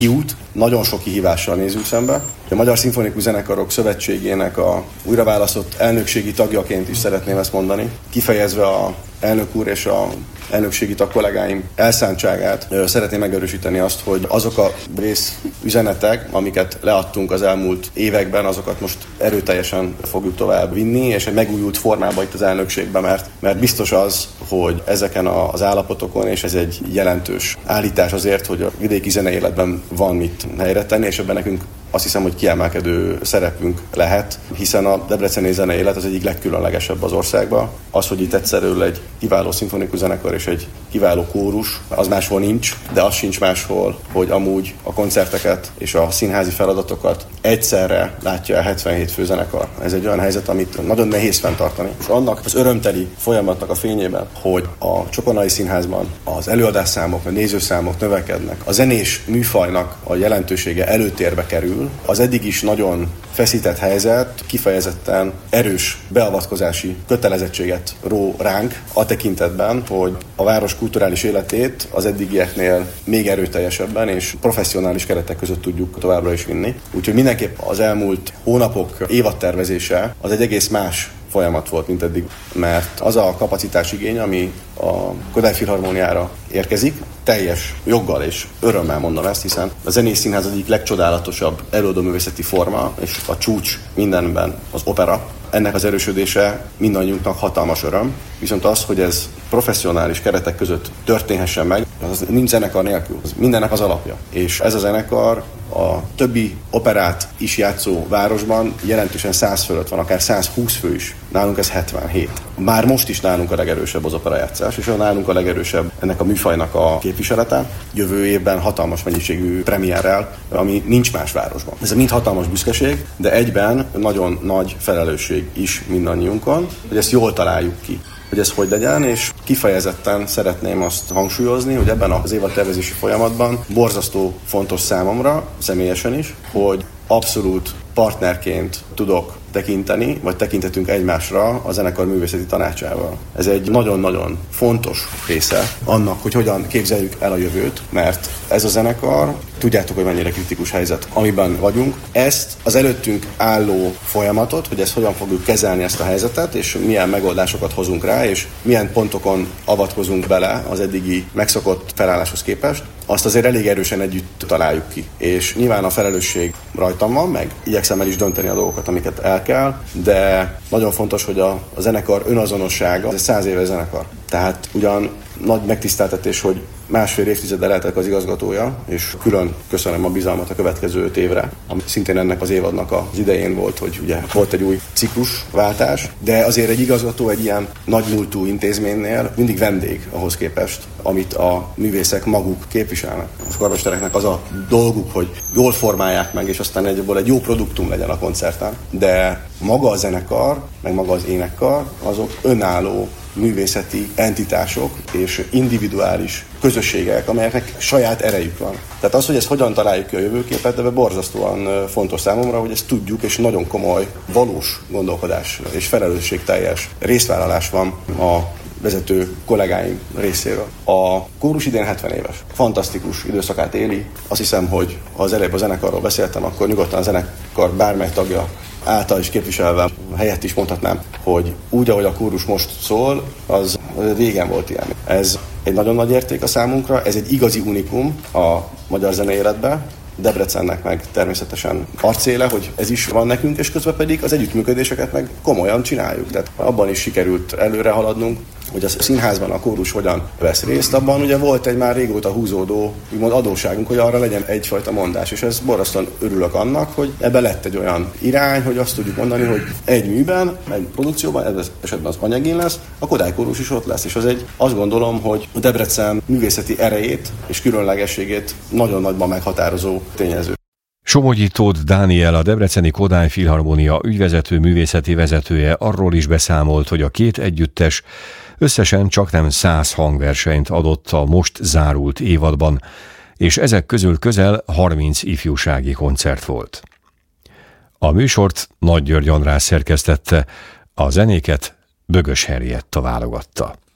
kiút, nagyon sok kihívással nézünk szembe. A Magyar Szimfonikus Zenekarok Szövetségének a újraválasztott elnökségi tagjaként is szeretném ezt mondani, kifejezve a elnök úr és a elnökségi tag kollégáim elszántságát. Szeretném megerősíteni azt, hogy azok a részüzenetek, amiket leadtunk az elmúlt években, azokat most erőteljesen fogjuk tovább vinni, és egy megújult formában itt az elnökségben, mert biztos az, hogy ezeken az állapotokon, és ez egy jelentős állítás azért, hogy a vidéki zeneéletben van mit helyre tenni, és ebben nekünk azt hiszem, hogy kiemelkedő szerepünk lehet, hiszen a debreceni zeneélet az egyik legkülönlegesebb az országban. Az, hogy itt egyszerűen egy kiváló szimfonikus zenekar és egy kiváló kórus, az máshol nincs, de az sincs máshol, hogy amúgy a koncerteket és a színházi feladatokat egyszerre látja el 77 főzenekar. Ez egy olyan helyzet, amit nagyon nehéz fenntartani. És annak az örömteli folyamatnak a fényében, hogy a Csokonai Színházban az előadásszámok, a nézőszámok növekednek, a zenés műfajnak a jelentősége előtérbe kerül, az eddig is nagyon feszített helyzet kifejezetten erős beavatkozási kötelezettséget ró ránk a tekintetben, hogy a város kulturális életét az eddigieknél még erőteljesebben és professzionális keretek között tudjuk továbbra is vinni. Úgyhogy mindenképp az elmúlt hónapok évadtervezése az egy egész más folyamat volt, mint eddig, mert az a kapacitásigény, ami a Kodály Filharmóniára érkezik, teljes joggal és örömmel mondom ezt, hiszen a Zenés Színház egyik legcsodálatosabb előadóművészeti forma, és a csúcs mindenben az opera. Ennek az erősödése mindannyiunknak hatalmas öröm, viszont az, hogy ez professzionális keretek között történhessen meg, az nincs zenekar nélkül. Az mindennek az alapja. És ez a zenekar a többi operát is játszó városban jelentősen 100 fölött van, akár 120 fő is. Nálunk ez 77. Már most is nálunk a legerősebb az operajátszás, és nálunk a legerősebb ennek a műfajnak a képviselete. Jövő évben hatalmas mennyiségű premierrel, ami nincs más városban. Ez mind hatalmas büszkeség, de egyben nagyon nagy felelősség is mindannyiunkon, hogy ezt jól találjuk ki, hogy ez hogy legyen, és kifejezetten szeretném azt hangsúlyozni, hogy ebben az évadtervezési folyamatban borzasztó fontos számomra, személyesen is, hogy abszolút partnerként tudok tekinteni, vagy tekintetünk egymásra a zenekar művészeti tanácsával. Ez egy nagyon-nagyon fontos része annak, hogy hogyan képzeljük el a jövőt, mert ez a zenekar, tudjátok, hogy mennyire kritikus helyzet, amiben vagyunk. Ezt az előttünk álló folyamatot, hogy ezt hogyan fogjuk kezelni ezt a helyzetet, és milyen megoldásokat hozunk rá, és milyen pontokon avatkozunk bele az eddigi megszokott felálláshoz képest, azt azért elég erősen együtt találjuk ki. És nyilván a felelősség rajtam van, meg igyekszem el is dönteni a dolgokat, amiket el kell, de nagyon fontos, hogy a zenekar önazonossága, ez egy 100 éves zenekar. Tehát ugyan nagy megtiszteltetés, hogy másfél évtizedre lehetek az igazgatója, és külön köszönöm a bizalmat a következő 5 évre, ami szintén ennek az évadnak az idején volt, hogy ugye volt egy új ciklusváltás, de azért egy igazgató egy ilyen nagymúltú intézménynél mindig vendég ahhoz képest, amit a művészek maguk képviselnek. A karmestereknek az a dolguk, hogy jól formálják meg, és aztán egy jó produktum legyen a koncerten, de maga a zenekar, meg maga az énekkar, azok önálló művészeti entitások és individuális közösségek, amelyeknek saját erejük van. Tehát az, hogy ezt hogyan találjuk ki a jövőképet, de borzasztóan fontos számomra, hogy ezt tudjuk, és nagyon komoly, valós gondolkodás és felelősségteljes részvállalás van a vezető kollégáim részéről. A kórus idén 70 éves. Fantasztikus időszakát éli. Azt hiszem, hogy ha az előbb a zenekarról beszéltem, akkor nyugodtan a zenekar bármely tagja által is képviselve, helyett is mondhatnám, hogy úgy, ahogy a kórus most szól, az régen volt ilyen. Ez egy nagyon nagy érték a számunkra, ez egy igazi unikum a magyar zeneéletben, Debrecennek meg természetesen arcéle, hogy ez is van nekünk, és közben pedig az együttműködéseket meg komolyan csináljuk. Tehát abban is sikerült előre haladnunk, hogy a színházban a kórus hogyan vesz részt, abban ugye volt egy már régóta húzódó úgymond adósságunk, hogy arra legyen egyfajta mondás, és ez borzasztóan örülök annak, hogy ebben lett egy olyan irány, hogy azt tudjuk mondani, hogy egy műben, egy produkcióban, ebben esetben az anyagén lesz, a Kodály kórus is ott lesz, és az azt gondolom, hogy a Debrecen művészeti erejét és különlegességét nagyon nagyban meghatározó tényező. Somogyi Tóth Dániel, a Debreceni Kodály Filharmónia ügyvezető művészeti vezetője arról is beszámolt, hogy a két együttes összesen csaknem 100 hangversenyt adott a most zárult évadban, és ezek közül közel 30 ifjúsági koncert volt. A műsort Nagy György András szerkesztette, a zenéket Bögös Henrietta válogatta.